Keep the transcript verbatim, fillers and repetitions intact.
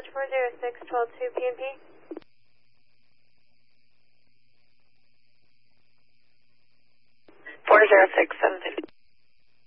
Dispatch four zero six, twelve two P M P. four zero six, seven fifty.